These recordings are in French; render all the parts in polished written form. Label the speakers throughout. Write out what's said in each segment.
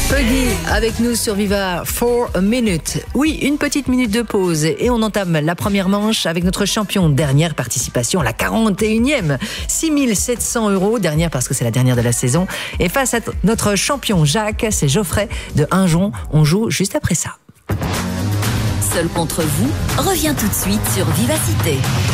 Speaker 1: Puggy avec nous sur Viva for a minute. Oui, une petite minute de pause et on entame la première manche avec notre champion. Dernière participation, la 41e. 6 700 €, dernière parce que c'est la dernière de la saison. Et face à notre champion Jacques, c'est Geoffrey de Hinjon. On joue juste après ça.
Speaker 2: Seul contre vous revient tout de suite sur Vivacité.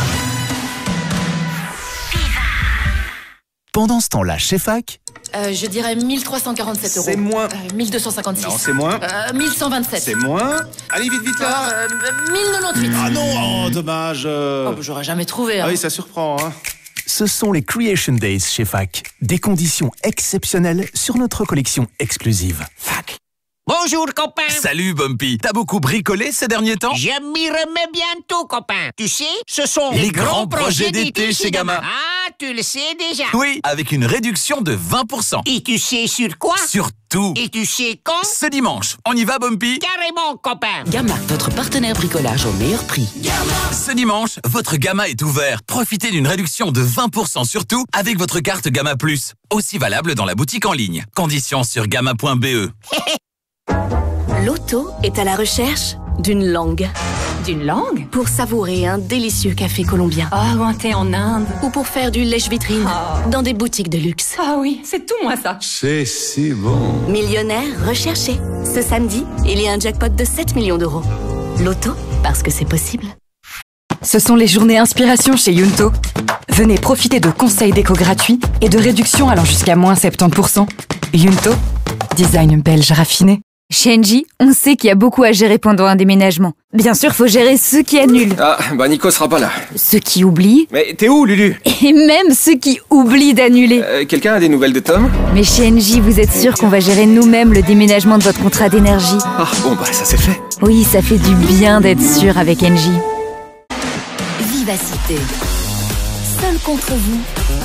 Speaker 3: Pendant ce temps-là, chez Fac...
Speaker 4: Je dirais 1347 €.
Speaker 5: C'est moins.
Speaker 4: 1256.
Speaker 5: Non, c'est moins.
Speaker 4: 1127.
Speaker 5: C'est moins. Allez, vite, vite, là.
Speaker 4: 1098.
Speaker 5: Ah non, oh, dommage.
Speaker 4: Oh, bah, j'aurais jamais trouvé. Hein.
Speaker 5: Ah oui, ça surprend. Hein.
Speaker 3: Ce sont les Creation Days chez Fac. Des conditions exceptionnelles sur notre collection exclusive. Fac.
Speaker 6: Bonjour, copain.
Speaker 3: Salut, Bumpy. T'as beaucoup bricolé ces derniers temps?
Speaker 6: Je m'y remets bientôt, copain. Tu sais, ce sont
Speaker 3: les grands projets d'été chez Gamma.
Speaker 6: Ah, tu le sais déjà.
Speaker 3: Oui, avec une réduction de 20%.
Speaker 6: Et tu sais sur quoi?
Speaker 3: Sur tout.
Speaker 6: Et tu sais quand?
Speaker 3: Ce dimanche. On y va, Bumpy?
Speaker 6: Carrément, copain.
Speaker 7: Gamma, votre partenaire bricolage au meilleur prix.
Speaker 3: Ce dimanche, votre Gamma est ouvert. Profitez d'une réduction de 20% sur tout avec votre carte Gamma Plus. Aussi valable dans la boutique en ligne. Conditions sur gamma.be.
Speaker 8: Loto est à la recherche d'une langue.
Speaker 4: D'une langue?
Speaker 8: Pour savourer un délicieux café colombien.
Speaker 4: Ah, ou un thé en Inde.
Speaker 8: Ou pour faire du lèche-vitrine dans des boutiques de luxe.
Speaker 4: Ah oui, c'est tout moi ça.
Speaker 5: C'est si bon.
Speaker 8: Millionnaire recherché. Ce samedi, il y a un jackpot de 7 millions d'euros. Loto, parce que c'est possible.
Speaker 9: Ce sont les journées inspiration chez Yunto. Venez profiter de conseils déco gratuits et de réductions allant jusqu'à moins 70%. Yunto, design belge raffiné.
Speaker 10: Chez Engie, on sait qu'il y a beaucoup à gérer pendant un déménagement. Bien sûr, faut gérer ceux qui annulent.
Speaker 11: Ah, bah Nico sera pas là.
Speaker 10: Ceux qui oublient.
Speaker 11: Mais t'es où, Lulu?
Speaker 10: Et même ceux qui oublient d'annuler.
Speaker 11: Quelqu'un a des nouvelles de Tom?
Speaker 10: Mais chez Engie, vous êtes sûr qu'on va gérer nous-mêmes le déménagement de votre contrat d'énergie?
Speaker 11: Ah, bon bah ça c'est fait.
Speaker 10: Oui, ça fait du bien d'être sûr avec Engie.
Speaker 2: Vivacité. Seul contre vous.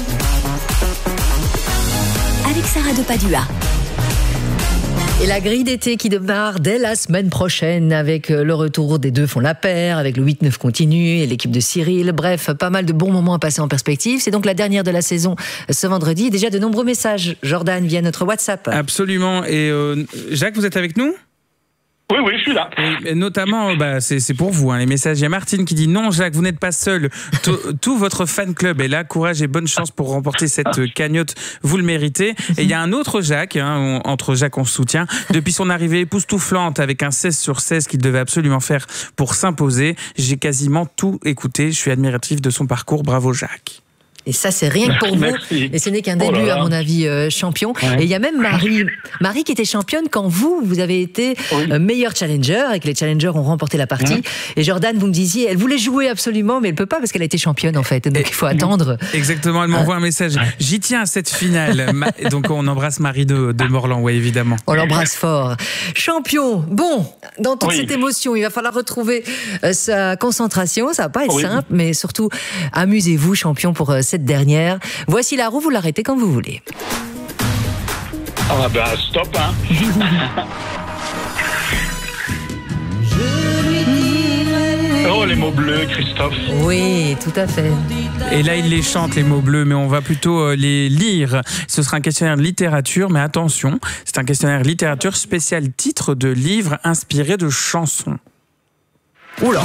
Speaker 2: Avec Sarah de Padua.
Speaker 1: Et la grille d'été qui démarre dès la semaine prochaine avec le retour des deux font la paire, avec le 8-9 continu et l'équipe de Cyril. Bref, pas mal de bons moments à passer en perspective. C'est donc la dernière de la saison ce vendredi. Déjà de nombreux messages, Jordan, via notre WhatsApp.
Speaker 12: Absolument. Et Jacques, vous êtes avec nous ?
Speaker 13: Oui, je suis là.
Speaker 12: Et notamment, c'est pour vous, hein, les messages. Il y a Martine qui dit « Non, Jacques, vous n'êtes pas seul. Tout votre fan club est là. Courage et bonne chance pour remporter cette cagnotte. Vous le méritez. » Et il y a un autre Jacques, hein, entre Jacques, on se soutient. Depuis son arrivée époustouflante avec un 16 sur 16 qu'il devait absolument faire pour s'imposer, j'ai quasiment tout écouté. Je suis admiratif de son parcours. Bravo, Jacques.
Speaker 1: Et ça, c'est rien que pour vous. Et ce n'est qu'un début, à mon avis, champion. Ouais. Et il y a même Marie qui était championne quand vous avez été meilleur challenger et que les challengers ont remporté la partie. Et Jordan, vous me disiez, elle voulait jouer absolument, mais elle peut pas parce qu'elle a été championne, en fait. Donc, il faut attendre.
Speaker 12: Exactement. Elle m'envoie un message. J'y tiens à cette finale. Donc, on embrasse Marie de Morlan, oui, évidemment.
Speaker 1: On l'embrasse fort. Champion. Bon, dans toute cette émotion, il va falloir retrouver sa concentration. Ça va pas être simple, mais surtout, amusez-vous, champion, pour cette dernière. Voici la roue, vous l'arrêtez quand vous voulez.
Speaker 13: Ah ben stop, hein. Oh, les mots bleus, Christophe.
Speaker 1: Oui, tout à fait.
Speaker 12: Et là, il les chante, les mots bleus, mais on va plutôt les lire. Ce sera un questionnaire de littérature, mais attention, c'est un questionnaire de littérature spécial titre de livre inspiré de chansons. Oula.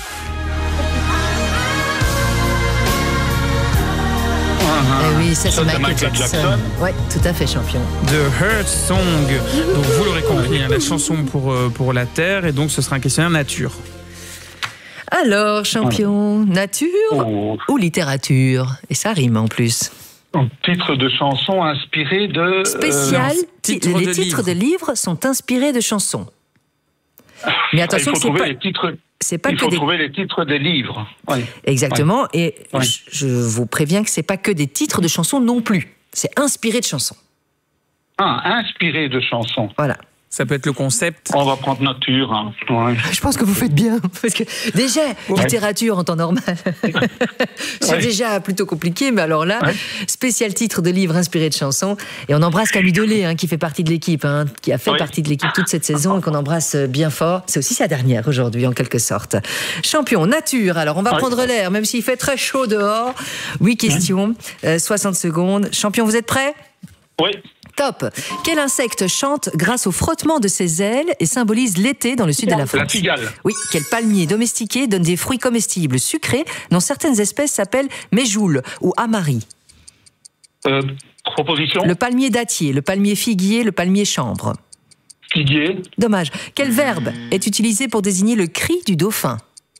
Speaker 1: Oui, ça c'est Michael Jackson. Oui, tout à fait, champion.
Speaker 12: The Heart Song. Donc vous l'aurez compris, hein, la chanson pour la Terre, et donc ce sera un questionnaire nature.
Speaker 1: Alors, champion, nature ou littérature? Et ça rime en plus.
Speaker 13: Titre de chanson inspiré de...
Speaker 1: Spécial, les titres de livres sont inspirés de chansons. Mais attention, c'est pas...
Speaker 13: Il faut trouver les titres des livres. Oui.
Speaker 1: Exactement. Et je vous préviens que c'est pas que des titres de chansons non plus. C'est inspiré de chansons.
Speaker 13: Ah, inspiré de chansons.
Speaker 1: Voilà.
Speaker 12: Ça peut être le concept.
Speaker 13: On va prendre nature. Hein. Ouais.
Speaker 1: Je pense que vous faites bien. Parce que déjà, littérature en temps normal, c'est déjà plutôt compliqué. Mais alors là, spécial titre de livre inspiré de chansons. Et on embrasse Camille Delay, hein, qui fait partie de l'équipe, hein, qui a fait partie de l'équipe toute cette saison et qu'on embrasse bien fort. C'est aussi sa dernière aujourd'hui, en quelque sorte. Champion, nature. Alors, on va prendre l'air, même s'il fait très chaud dehors. 8 questions, 60 secondes. Champion, vous êtes prêts ?
Speaker 13: Oui.
Speaker 1: Top. Quel insecte chante grâce au frottement de ses ailes et symbolise l'été dans le sud de la France?
Speaker 13: La cigale.
Speaker 1: Oui. Quel palmier domestiqué donne des fruits comestibles sucrés dont certaines espèces s'appellent méjoule ou amari?
Speaker 13: Proposition.
Speaker 1: Le palmier dattier, le palmier figuier, le palmier chanvre.
Speaker 13: Figuier.
Speaker 1: Dommage. Quel verbe est utilisé pour désigner le cri du dauphin?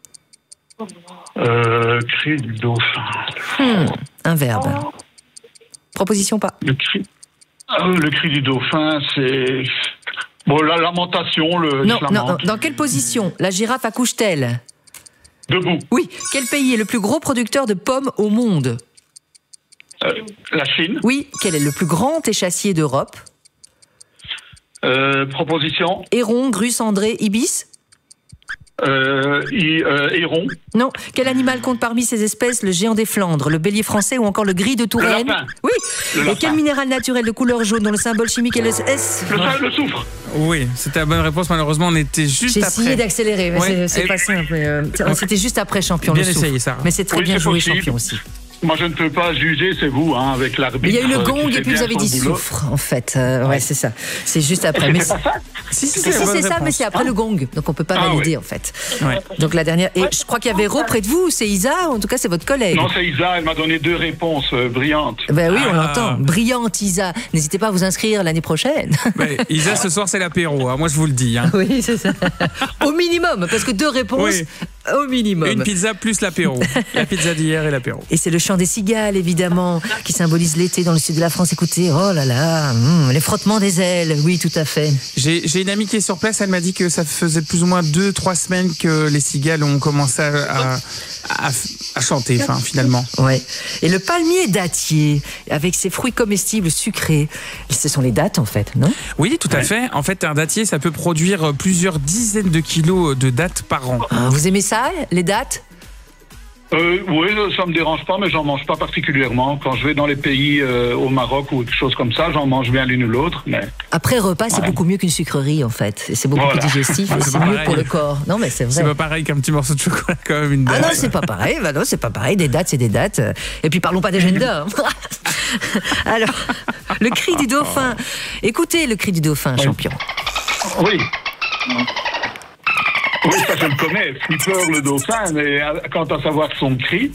Speaker 13: Cri du dauphin.
Speaker 1: Un verbe. Proposition pas.
Speaker 13: Le cri du dauphin, c'est... Bon, la lamentation,
Speaker 1: Non. Dans quelle position la girafe accouche-t-elle?
Speaker 13: Debout.
Speaker 1: Oui. Quel pays est le plus gros producteur de pommes au monde?
Speaker 13: La Chine.
Speaker 1: Oui. Quel est le plus grand échassier d'Europe?
Speaker 13: Proposition.
Speaker 1: Héron, grue cendrée, ibis?
Speaker 13: Héron.
Speaker 1: Non. Quel animal compte parmi ses espèces le géant des Flandres, le bélier français ou encore le gris de Touraine?
Speaker 13: Le lapin.
Speaker 1: Oui. Et quel minéral naturel de couleur jaune dont le symbole chimique est le S?
Speaker 13: Le soufre.
Speaker 12: Oui, c'était la bonne réponse. Malheureusement, on était juste
Speaker 1: J'ai
Speaker 12: après.
Speaker 1: essayé d'accélérer, mais
Speaker 12: Ouais.
Speaker 1: c'est pas simple. C'était juste après champion,
Speaker 12: Bien
Speaker 1: le soufre.
Speaker 12: essayé, ça.
Speaker 1: Mais c'est très bien joué, champion aussi.
Speaker 13: Moi, je ne peux pas juger, c'est vous, avec l'arbitre.
Speaker 1: Il y a eu le gong
Speaker 13: qui fait
Speaker 1: et puis vous
Speaker 13: bien
Speaker 1: avez
Speaker 13: son
Speaker 1: dit
Speaker 13: boulot.
Speaker 1: soufre, en fait. Ouais, c'est ça. C'est juste après. Mais
Speaker 13: C'est pas ça.
Speaker 12: Si,
Speaker 1: c'est ça, mais c'est après le gong. Donc on peut pas valider, en fait.
Speaker 12: Ouais.
Speaker 1: Donc la dernière. Et je crois qu'il y avait Véro près de vous, c'est Isa, ou en tout cas c'est votre collègue.
Speaker 13: Non, c'est Isa, elle m'a donné 2 réponses brillantes.
Speaker 1: Ben oui, on l'entend. Brillante Isa. N'hésitez pas à vous inscrire l'année prochaine.
Speaker 12: Isa, ce soir, c'est l'apéro. Hein. Moi, je vous le dis. Hein.
Speaker 1: Oui, c'est ça. Au minimum, parce que 2 réponses.
Speaker 12: Oui.
Speaker 1: Au minimum.
Speaker 12: Une pizza plus l'apéro. La pizza d'hier et l'apéro.
Speaker 1: Et c'est le chant des cigales, évidemment, qui symbolise l'été dans le sud de la France. Écoutez, oh là là, les frottements des ailes. Oui, tout à fait.
Speaker 12: J'ai une amie qui est sur place, elle m'a dit que ça faisait plus ou moins 2-3 semaines que les cigales ont commencé à chanter, finalement.
Speaker 1: Ouais. Et le palmier dattier, avec ses fruits comestibles sucrés, ce sont les dattes, en fait, non?
Speaker 12: Oui, tout à fait. En fait, un dattier, ça peut produire plusieurs dizaines de kilos de dattes par an.
Speaker 1: Ah, vous aimez ça, les dattes?
Speaker 13: Oui, ça me dérange pas, mais j'en mange pas particulièrement. Quand je vais dans les pays au Maroc ou quelque chose comme ça, j'en mange bien l'une ou l'autre. Mais...
Speaker 1: Après repas, c'est beaucoup mieux qu'une sucrerie, en fait. C'est beaucoup plus digestif et c'est mieux pour le corps. Non, mais c'est vrai.
Speaker 12: C'est pas pareil qu'un petit morceau de chocolat, quand même, une date.
Speaker 1: Ah non, c'est pas pareil. Bah non, c'est pas pareil. Des dates, c'est des dates. Et puis parlons pas d'agenda. Alors, le cri du dauphin. Écoutez le cri du dauphin, champion.
Speaker 13: Oui. Oui, ça je le connais, Flipper le dauphin, mais quant à savoir son cri...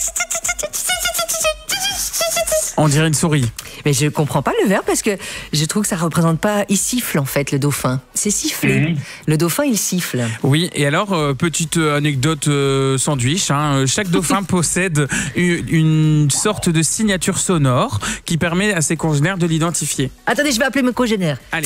Speaker 12: On dirait une souris.
Speaker 1: Mais je comprends pas le verbe parce que je trouve que ça représente pas... Il siffle en fait, le dauphin. C'est siffler. Le dauphin, il siffle.
Speaker 12: Oui, et alors, petite anecdote sandwich. Chaque dauphin possède une sorte de signature sonore qui permet à ses congénères de l'identifier.
Speaker 1: Attendez, je vais appeler mes congénères.
Speaker 12: Allez.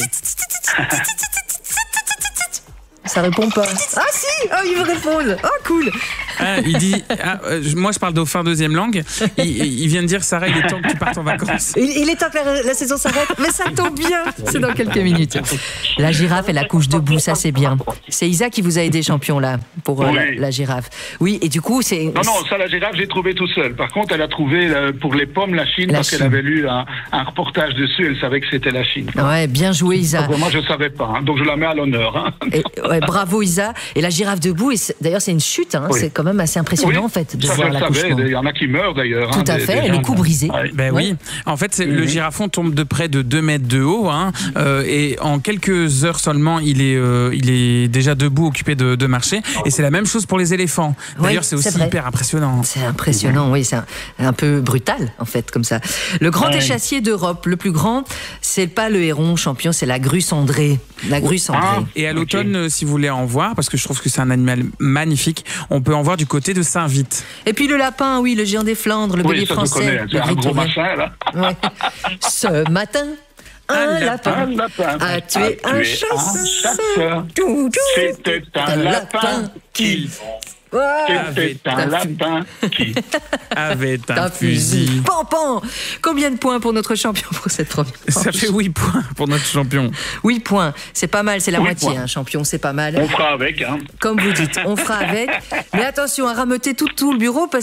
Speaker 1: Ça répond pas. Ah si, oh, il me répond. Oh cool.
Speaker 12: Il dit, moi je parle dauphin deuxième langue. Il vient de dire, Sarah, il est temps que tu partes en vacances.
Speaker 1: Il est temps que la saison s'arrête, mais ça tombe bien. C'est dans quelques minutes. La girafe, elle accouche debout, ça c'est bien. C'est Isa qui vous a aidé, champion, là, pour la girafe. Oui, et du coup, c'est...
Speaker 13: Non, ça, la girafe, j'ai trouvé tout seul. Par contre, elle a trouvé pour les pommes la Chine, parce qu'elle avait lu un reportage dessus, elle savait que c'était la Chine.
Speaker 1: Ouais, bien joué, Isa.
Speaker 13: Donc, moi, je savais pas, donc je la mets à l'honneur.
Speaker 1: Ouais, bravo, Isa. Et la girafe debout, d'ailleurs, c'est une chute, c'est quand même assez impressionnant, en fait, de voir l'accouchement.
Speaker 13: Il y en a qui meurent, d'ailleurs.
Speaker 1: Tout à fait, le cou brisé.
Speaker 12: Oui. En fait, le girafon tombe de près de 2 mètres de haut, et en quelques heures seulement, il est déjà debout, occupé de marcher. Et c'est la même chose pour les éléphants. D'ailleurs, c'est aussi hyper impressionnant.
Speaker 1: C'est impressionnant, oui. C'est un peu brutal, en fait, comme ça. Le grand échassier d'Europe, le plus grand, c'est pas le héron, champion, c'est la grue cendrée. La grue cendrée.
Speaker 12: Et à l'automne, si vous voulez en voir, parce que je trouve que c'est un animal magnifique, on peut en voir du côté de Saint-Vite.
Speaker 1: Et puis le lapin, oui, le géant des Flandres, le bélier français.
Speaker 13: C'est un gros machin, là.
Speaker 1: Ouais. Ce matin, un lapin a tué un chasseur.
Speaker 13: C'était un lapin qui... C'était un lapin qui
Speaker 12: avait un fusil.
Speaker 1: Pan. Combien de points pour notre champion pour cette première
Speaker 12: Ça fait 8 points pour notre champion.
Speaker 1: 8 points, c'est pas mal, c'est la moitié, champion, c'est pas mal.
Speaker 13: On fera avec.
Speaker 1: Comme vous dites, on fera avec. Mais attention à rameuter tout le bureau parce que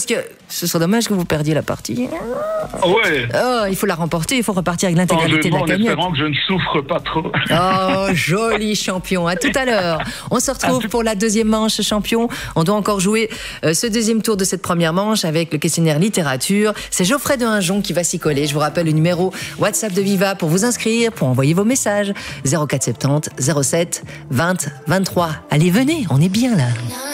Speaker 1: ce serait dommage que vous perdiez la partie.
Speaker 13: Ouais.
Speaker 1: Oh, il faut la remporter, il faut repartir avec l'intégralité de la
Speaker 13: En
Speaker 1: cagnotte.
Speaker 13: espérant que je ne souffre pas trop.
Speaker 1: Oh, joli champion. À tout à l'heure. On se retrouve pour la deuxième manche, champion. On doit encore jouer ce deuxième tour de cette première manche avec le questionnaire littérature. C'est Geoffrey de Hinjon qui va s'y coller. Je vous rappelle le numéro WhatsApp de Viva pour vous inscrire, pour envoyer vos messages. 0470 07 20 23. Allez, venez, on est bien là.